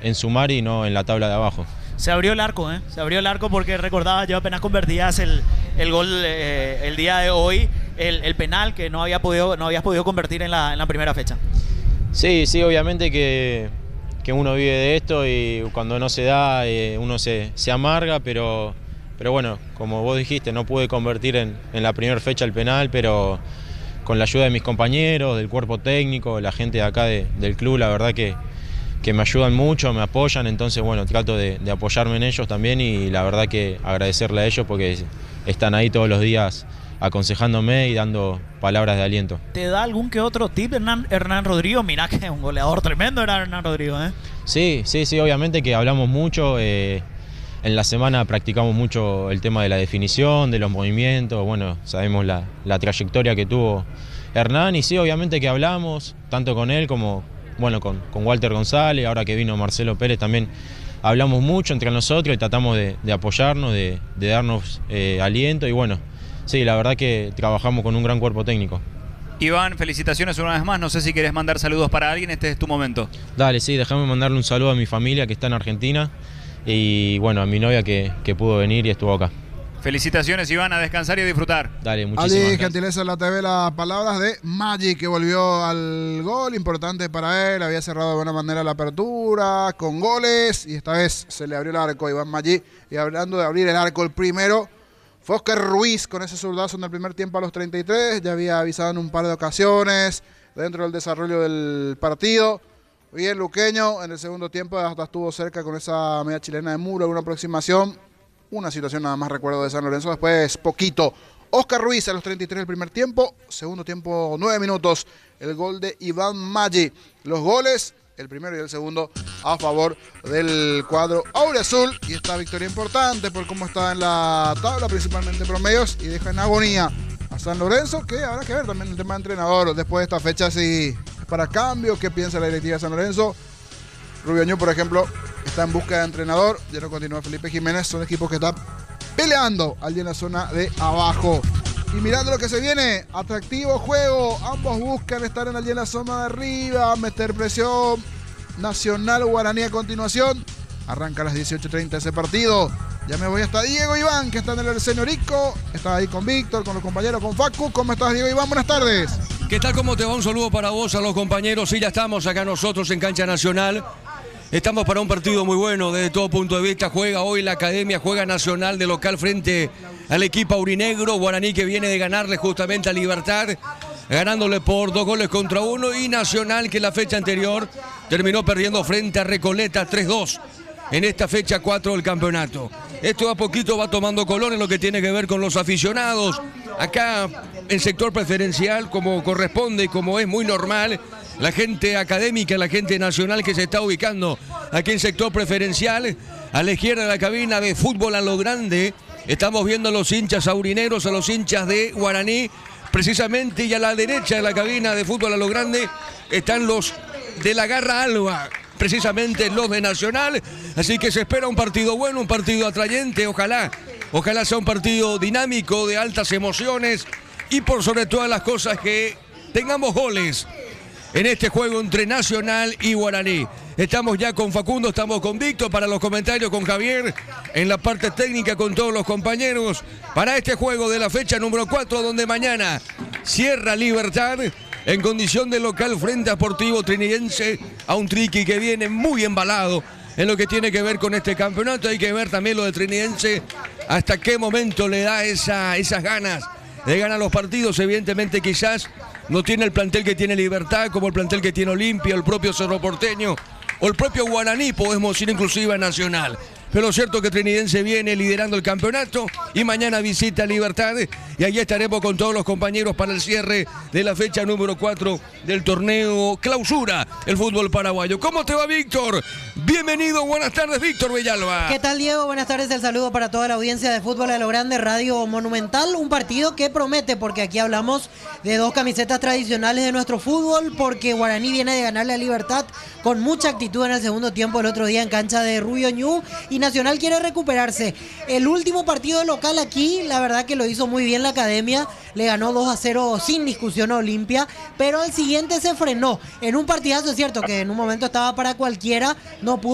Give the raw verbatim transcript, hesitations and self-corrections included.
en sumar y no en la tabla de abajo. Se abrió el arco, ¿eh? Se abrió el arco porque recordaba, yo apenas convertías el, el gol eh, el día de hoy, el, el penal que no, había podido, no habías podido convertir en la, en la primera fecha. Sí, sí, obviamente que, que uno vive de esto y cuando no se da eh, uno se, se amarga, pero, pero bueno, como vos dijiste, no pude convertir en, en la primera fecha el penal, pero con la ayuda de mis compañeros, del cuerpo técnico, la gente de acá de, del club, la verdad que que me ayudan mucho, me apoyan, entonces bueno, trato de, de apoyarme en ellos también y la verdad que agradecerle a ellos porque están ahí todos los días aconsejándome y dando palabras de aliento. ¿Te da algún que otro tip Hernán, Hernán Rodrigo? Mirá que es un goleador tremendo era Hernán Rodrigo, ¿eh? Sí, sí, sí, obviamente que hablamos mucho, eh, en la semana practicamos mucho el tema de la definición, de los movimientos, bueno, sabemos la, la trayectoria que tuvo Hernán y sí, obviamente que hablamos, tanto con él como bueno, con, con Walter González, ahora que vino Marcelo Pérez también hablamos mucho entre nosotros y tratamos de, de apoyarnos, de, de darnos eh, aliento y bueno, sí, la verdad que trabajamos con un gran cuerpo técnico. Iván, felicitaciones una vez más, no sé si querés mandar saludos para alguien, este es tu momento. Dale, sí, déjame mandarle un saludo a mi familia que está en Argentina y bueno, a mi novia que, que pudo venir y estuvo acá. Felicitaciones, Iván, a descansar y a disfrutar. Dale, muchísimas Ali, gracias. gentileza en la T V, las palabras de Maggi, que volvió al gol, importante para él, había cerrado de buena manera la apertura, con goles, y esta vez se le abrió el arco a Iván Maggi. Y hablando de abrir el arco, el primero fue Oscar Ruiz, con ese zurdazo en el primer tiempo a los treinta y tres, ya había avisado en un par de ocasiones, dentro del desarrollo del partido. Bien luqueño, en el segundo tiempo hasta estuvo cerca con esa media chilena de muro, alguna aproximación. Una situación nada más recuerdo de San Lorenzo, después poquito. Oscar Ruiz a los treinta y tres del primer tiempo, segundo tiempo nueve minutos, el gol de Iván Maggi. Los goles, el primero y el segundo, a favor del cuadro auriazul. Y esta victoria importante por cómo está en la tabla, principalmente promedios, y deja en agonía a San Lorenzo, que habrá que ver también el tema de entrenador. Después de esta fecha, si es para cambio, ¿qué piensa la directiva de San Lorenzo? Rubio Ñu, por ejemplo, está en busca de entrenador. Ya no continúa Felipe Jiménez. Son equipos que están peleando allí en la zona de abajo. Y mirando lo que se viene, atractivo juego. Ambos buscan estar allí en la zona de arriba, meter presión. Nacional Guaraní a continuación. Arranca a las dieciocho treinta ese partido. Ya me voy hasta Diego Iván, que está en el señorico. Está ahí con Víctor, con los compañeros, con Facu. ¿Cómo estás, Diego Iván? Buenas tardes. ¿Qué tal? ¿Cómo te va? Un saludo para vos, a los compañeros. Sí, ya estamos acá nosotros en Cancha Nacional. Estamos para un partido muy bueno desde todo punto de vista. Juega hoy la Academia, juega Nacional de local frente al equipo aurinegro. Guaraní que viene de ganarle justamente a Libertad, ganándole por dos goles contra uno. Y Nacional que la fecha anterior terminó perdiendo frente a Recoleta tres dos en esta fecha cuatro del campeonato. Esto a poquito va tomando color en lo que tiene que ver con los aficionados. Acá en sector preferencial, como corresponde y como es muy normal, la gente académica, la gente nacional que se está ubicando aquí en sector preferencial, a la izquierda de la cabina de fútbol a lo grande, estamos viendo a los hinchas aurineros, a los hinchas de Guaraní, precisamente, y a la derecha de la cabina de fútbol a lo grande están los de la Garra Alba, precisamente los de Nacional, así que se espera un partido bueno, un partido atrayente, ojalá, ojalá sea un partido dinámico, de altas emociones, y por sobre todas las cosas que tengamos goles en este juego entre Nacional y Guaraní. Estamos ya con Facundo, estamos con Víctor, para los comentarios con Javier, en la parte técnica con todos los compañeros, para este juego de la fecha número cuatro, donde mañana cierra Libertad en condición de local frente a Sportivo Trinidense, a un Triqui que viene muy embalado en lo que tiene que ver con este campeonato. Hay que ver también lo de Trinidense, hasta qué momento le da esa, esas ganas de ganar los partidos. Evidentemente quizás no tiene el plantel que tiene Libertad, como el plantel que tiene Olimpia, el propio Cerro Porteño, o el propio Guaraní, podemos decir inclusive Nacional. Pero lo cierto es que Trinidense viene liderando el campeonato y mañana visita Libertad, y allí estaremos con todos los compañeros para el cierre de la fecha número cuatro del torneo Clausura, el fútbol paraguayo. ¿Cómo te va, Víctor? Bienvenido, buenas tardes, Víctor Villalba. ¿Qué tal, Diego? Buenas tardes, el saludo para toda la audiencia de Fútbol a lo Grande, Radio Monumental. Un partido que promete, porque aquí hablamos de dos camisetas tradicionales de nuestro fútbol, porque Guaraní viene de ganarle a Libertad con mucha actitud en el segundo tiempo el otro día en cancha de Rubio Ñu, y Nacional quiere recuperarse. El último partido local aquí, la verdad que lo hizo muy bien la Academia, le ganó dos a cero sin discusión a Olimpia, pero al siguiente se frenó en un partidazo, es cierto que en un momento estaba para cualquiera, no pudo